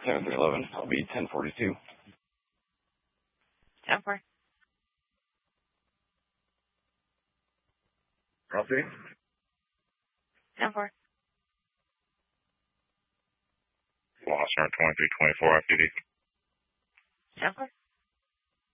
7311. I'll be 1042. 10-4. Copy. 10-4. Lost 2324 FTD. 10-4.